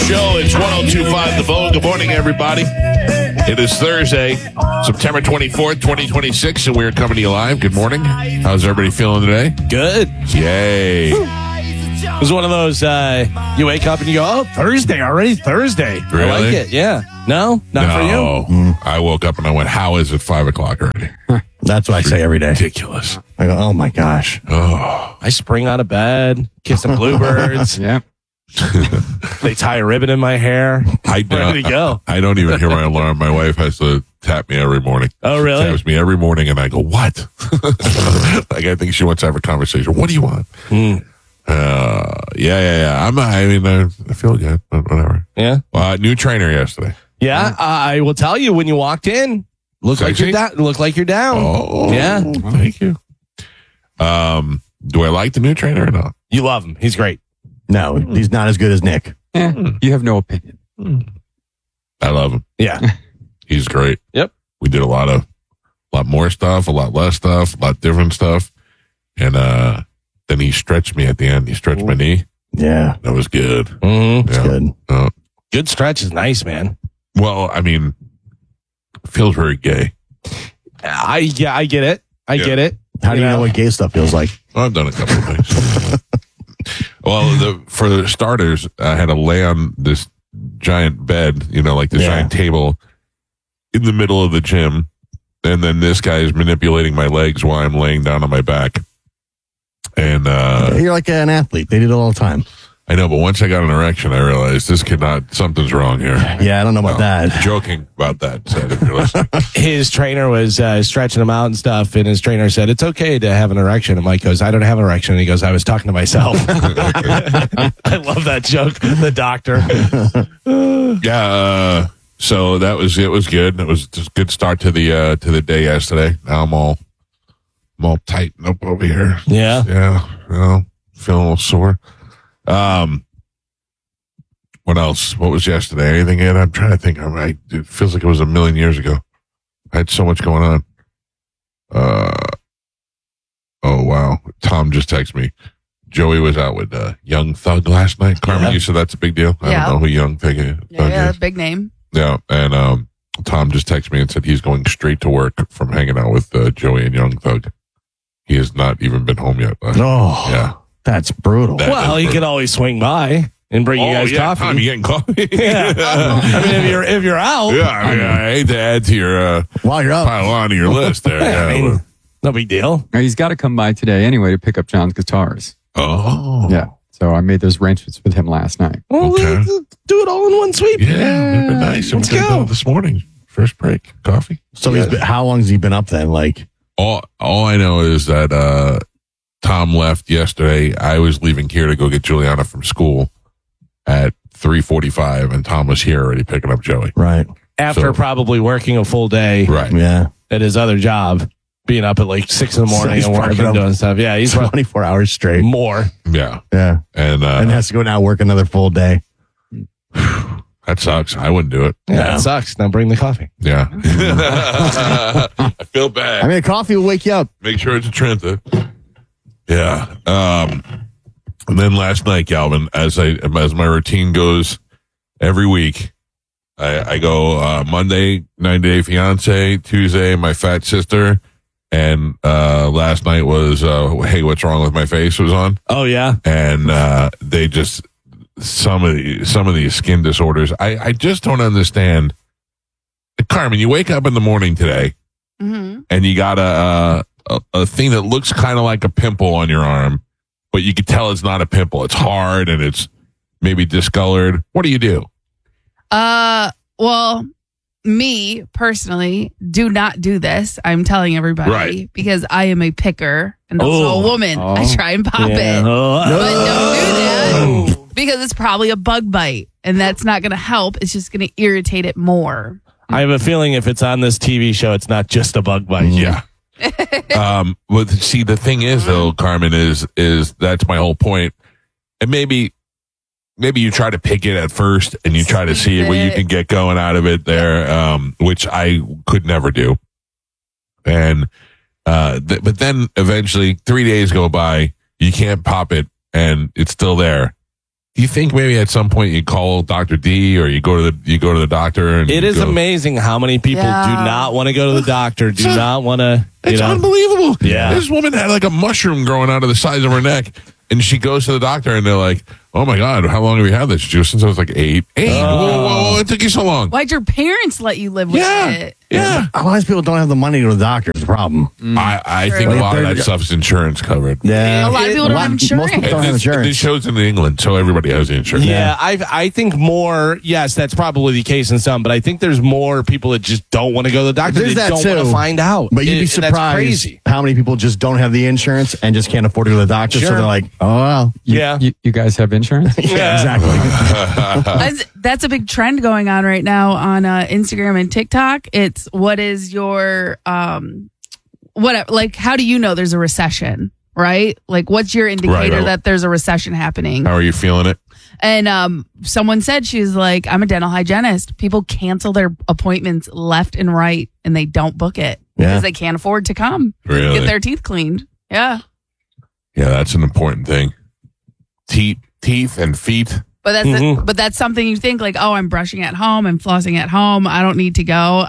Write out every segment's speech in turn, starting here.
Show. It's 102.5 The Vogue. Good morning, everybody. It is Thursday, September 24th, 2026, and we're coming to you live. Good morning. How's everybody feeling today? Good. Yay. It was one of those, you wake up and you go, oh, Thursday, already Thursday. Really? I like it, yeah. No? Not for you? I woke up and I went, how is it 5 o'clock already? That's what I say every day. Ridiculous. I go, oh my gosh. Oh. I spring out of bed, kiss some bluebirds. Yeah. They tie a ribbon in my hair. Ready to go. I don't even hear my alarm. My wife has to tap me every morning. Oh, really? Taps me every morning, and I go, what? Like, I think she wants to have a conversation. What do you want? Yeah. I feel good, but whatever. Yeah? New trainer yesterday. Yeah, I will tell you, when you walked in, looked like Sexy? you're down. Oh, Yeah. Thank you. Do I like the new trainer or not? You love him. He's great. No, he's not as good as Nick. You have no opinion. I love him. Yeah. He's great. Yep. We did a lot more stuff, a lot less stuff, a lot different stuff. And then he stretched me at the end. He stretched my knee. Yeah, That was good. Mm-hmm. it's good. Good stretch is nice, man. Well, I mean, feels very gay. I get it. I get it. How do you know what gay stuff feels like? I've done a couple of things. Well, for starters, I had to lay on this giant bed, like this giant table in the middle of the gym. And then this guy is manipulating my legs while I'm laying down on my back. And You're like an athlete. They do it all the time. I know, but once I got an erection, I realized something's wrong here. Yeah, I don't know about that. Joking about that, said if you're listening. His trainer was stretching him out and stuff, and his trainer said, it's okay to have an erection. And Mike goes, I don't have an erection. And he goes, I was talking to myself. I love that joke. The doctor. Yeah, so it was good. It was just a good start to the day yesterday. Now I'm all tightened up over here. Yeah. Yeah, feeling a little sore. What else? What was yesterday? Anything in? I'm trying to think. It feels like it was a million years ago. I had so much going on. Oh wow! Tom just texted me. Joey was out with Young Thug last night. Carmen, you said that's a big deal. I don't know who Young Thug is. Yeah, big name. Yeah, and Tom just texted me and said he's going straight to work from hanging out with Joey and Young Thug. He has not even been home yet. Oh, yeah. That's brutal. Well, he could always swing by and bring you guys coffee. Tom, you getting coffee? Yeah. I mean, if you're out. Yeah, I hate to add to your While you're up. pile on to your list there. I mean, no big deal. He's got to come by today anyway to pick up John's guitars. Oh. Yeah. So I made those arrangements with him last night. Well, Okay. let's do it all in one sweep. Yeah, it'd been nice. Let's We could've done go. it this morning. First break, coffee. So how long has he been up then? Like, All I know is that Tom left yesterday. I was leaving here to go get Juliana from school at 3:45, and Tom was here already picking up Joey. right. After So- probably working a full day Right. Yeah. at his other job, being up at like 6 in the morning he's and probably working, been up doing stuff. Yeah, he's 24 hours straight. more. Yeah. Yeah. And has to go now work another full day. that sucks. I wouldn't do it. Yeah, Yeah. it sucks. Now bring the coffee. Yeah. I feel bad. I mean, coffee will wake you up. Make sure it's a Trenta. Yeah. And then last night, Galvin, as my routine goes every week, I go Monday, 90 Day Fiance, Tuesday, my fat sister, and last night was Hey, What's Wrong with My Face was on, Oh, yeah. and they just some of these skin disorders. I just don't understand. Carmen, you wake up in the morning today, and you got a thing that looks kind of like a pimple on your arm, but you can tell it's not a pimple. It's hard and it's maybe discolored. What do you do? Well, me personally do not do this. I'm telling everybody Right. because I am a picker and also a woman. Oh. I try and pop Yeah. it. Oh, But don't do that because it's probably a bug bite and that's not going to help. It's just going to irritate it more. I have a feeling if it's on this TV show, it's not just a bug bite. Yeah. But see, the thing is, though, Carmen, is that's my whole point. And maybe you try to pick it at first and you try to see what you can get going out of it there, which I could never do. And but then eventually 3 days go by, you can't pop it and it's still there. Do you think maybe at some point you call Dr. D or you go to the doctor? And It is amazing how many people do not want to go to the doctor, do not want to. It's unbelievable. Yeah. This woman had like a mushroom growing out of the sides of her neck, and she goes to the doctor, and they're like, "Oh my God, how long have you had this?" She goes, "Since I was like 8. Whoa, it took you so long." Why'd your parents let you live with it? Yeah. A lot of people don't have the money to go to the doctor. It's a problem. I think a lot of that stuff is insurance covered. Yeah. A lot of people don't have insurance. Most people don't have insurance. This show's in England, so everybody has the insurance. Yeah, I think more. Yes, that's probably the case in some, but I think there's more people that just don't want to go to the doctor. There's They that don't want to too. find out. But you'd be And that's surprised crazy. how many people just don't have the insurance and just can't afford to go to the doctor. So Sure. they're like, oh, well. Yeah. You guys have insurance? Yeah, exactly. That's a big trend going on right now on Instagram and TikTok. It's what is your whatever, like, how do you know there's a recession, right? Like, what's your indicator Right. that there's a recession happening? How are you feeling it? And someone said, she's like, I'm a dental hygienist. People cancel their appointments left and right, and they don't book it Yeah. because they can't afford to come Really? get their teeth cleaned. Yeah. Yeah, that's an important thing. Teeth and feet. But that's Mhm. but that's something you think like, oh, I'm brushing at home, I'm flossing at home. I don't need to go.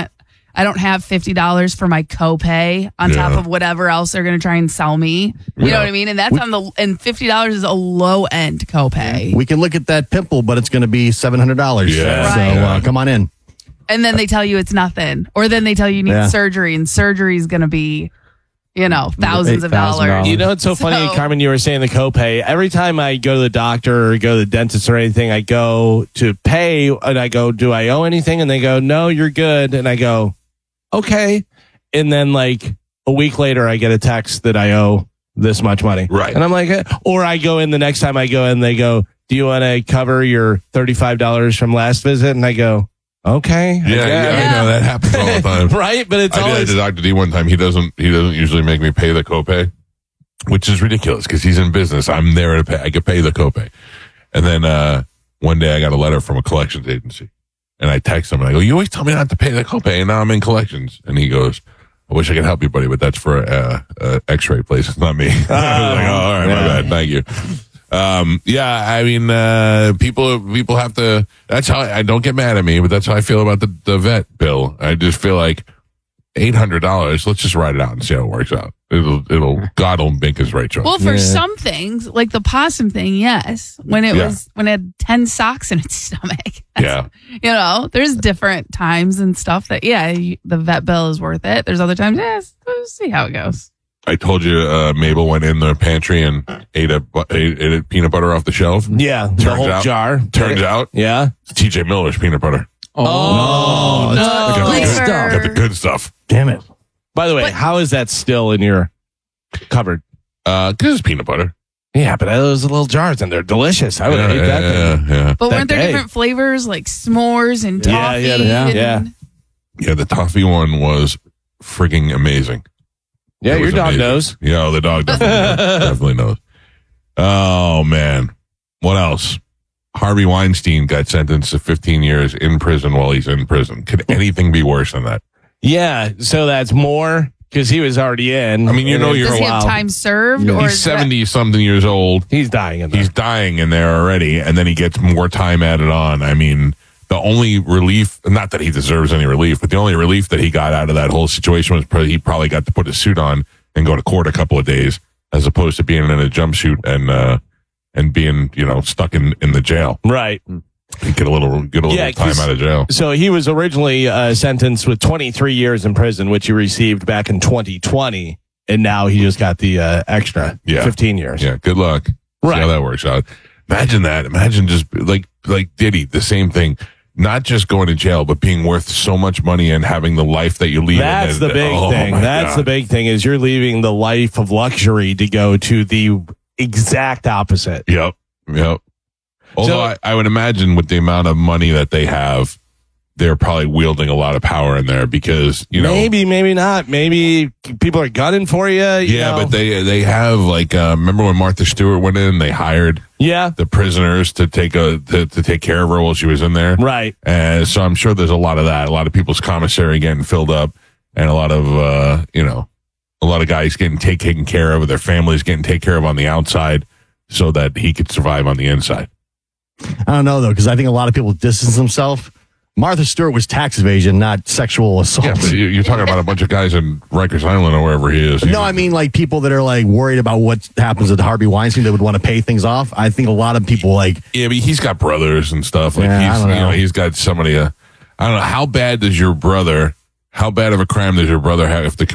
I don't have $50 for my copay on top Yeah. of whatever else they're going to try and sell me. You know what I mean? And that's and $50 is a low end copay. We can look at that pimple, but it's going to be $700. Yeah. So Right. come on in. And then they tell you it's nothing. Or then they tell you need Yeah. surgery, and surgery is going to be, thousands of dollars. You know, it's so funny, So- Carmen, you were saying the copay. Every time I go to the doctor or go to the dentist or anything, I go to pay and I go, do I owe anything? And they go, no, you're good. And I go, okay. And then like a week later, I get a text that I owe this much money. Right. And I'm like, or I go in the next time I go in, they go, do you want to cover your $35 from last visit? And I go, okay. I Yeah, guess. I know that happens all the time. Right. But it's I did that always, to Dr. D one time. He doesn't usually make me pay the copay, which is ridiculous because he's in business. I'm there to pay. I could pay the copay. And then one day I got a letter from a collections agency, and I text him and I go, "You always tell me not to pay the copay, and now I'm in collections." And he goes, "I wish I could help you, buddy, but that's for a X-ray place. It's not me." I was like, "Oh, all right, my bad. Thank you." Yeah, I mean, people have to. That's how I don't get mad at me, but that's how I feel about the vet bill. I just feel like $800. Let's just write it out and see how it works out. God will make his right choice. Well, for some things, like the possum thing, yes. When it had 10 socks in its stomach. Yeah. There's different times and stuff that, the vet bill is worth it. There's other times, we'll see how it goes. I told you Mabel went in the pantry and ate a peanut butter off the shelf. yeah, the Turns whole out- jar. Turns out, Yeah. it's TJ Miller's peanut butter. Oh, The Got flavor. the good stuff. Damn it. by the way, But- how is that still in your cupboard? Because it's peanut butter. Yeah, but those little jars and they're delicious. I would hate that thing. Yeah. But that weren't there day. different flavors like s'mores and Yeah, toffee? yeah, and- yeah. Yeah, the toffee one was freaking amazing. Yeah, It your was dog amazing. knows. Yeah, the dog definitely knows. Oh, man. What else? Harvey Weinstein got sentenced to 15 years in prison while he's in prison. Could anything be worse than that? Yeah, so that's more because he was already in. I mean, you know, Does he have Wow. time served? Or He's is that- 70-something years old. He's dying in there. He's dying in there already, and then he gets more time added on. I mean, the only relief, not that he deserves any relief, but the only relief that he got out of that whole situation was he probably got to put his suit on and go to court a couple of days, as opposed to being in a jumpsuit and being, stuck in the jail. right. And get a little Yeah, time 'cause- out of jail. So he was originally sentenced with 23 years in prison, which he received back in 2020, and now he just got the extra 15 years. Yeah, good luck. See Right. how that works out. Imagine that. Imagine just like Diddy, the same thing. Not just going to jail, but being worth so much money and having the life that you lead. That's the big thing. That's the big thing is you're leaving the life of luxury to go to the exact opposite. Yep. Although I would imagine with the amount of money that they have, they're probably wielding a lot of power in there because, Maybe, maybe not. Maybe people are gunning for you. Yeah, but they have remember when Martha Stewart went in, they hired the prisoners to take care of her while she was in there. Right. And so I'm sure there's a lot of that. A lot of people's commissary getting filled up and a lot of, a lot of guys getting taken care of, their families getting taken care of on the outside so that he could survive on the inside. I don't know, though, because I think a lot of people distance themselves. Martha Stewart was tax evasion, not sexual assault. Yeah, but you're talking about a bunch of guys in Rikers Island or wherever he is. No, I mean like people that are like worried about what happens at Harvey Weinstein that would want to pay things off. I think a lot of people like. Yeah, but he's got brothers and stuff. Like Yeah, I he's, don't know. he's got somebody. I don't know how bad of a crime does your brother have if the